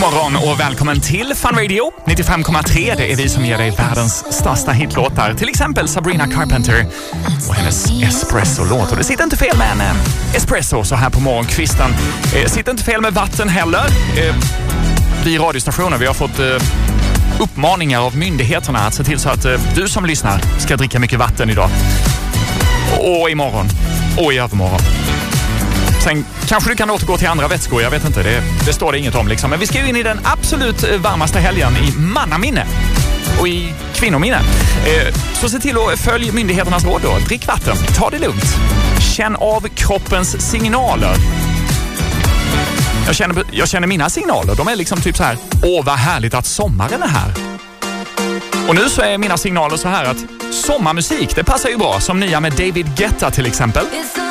morgon och välkommen till Fun Radio 95,3. Det är vi som ger dig världens största hitlåtar. Till exempel Sabrina Carpenter och hennes Espresso-låt. Och det sitter inte fel med en espresso så här på morgonkvisten. Sitter inte fel med vatten heller. Vi radiostationer, vi har fått uppmaningar av myndigheterna att se till så att du som lyssnar ska dricka mycket vatten idag. Och imorgon. Och i övermorgon. Sen kanske du kan återgå till andra vätskor, jag vet inte, det står det inget om liksom. Men vi ska ju in i den absolut varmaste helgen i mannaminne och i kvinnominne. Så se till att följa myndigheternas råd då. Drick vatten, ta det lugnt. Känn av kroppens signaler. Jag känner mina signaler, de är liksom typ så här: åh vad härligt att sommaren är här. Och nu så är mina signaler så här att sommarmusik, det passar ju bra. Som nya med David Guetta till exempel.